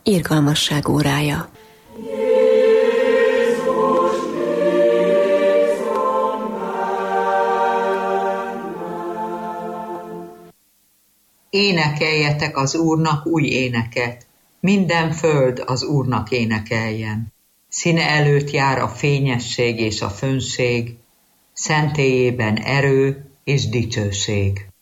Irgalmasság órája. Énekeljetek az Úrnak új éneket, minden föld az Úrnak énekeljen. Színe előtt jár a fényesség és a fönnség, szentélyében erő és dicsőség.